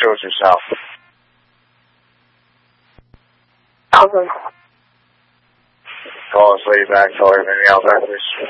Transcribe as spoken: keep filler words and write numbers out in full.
with yourself. Okay. Call us, leave back, call everything else after this.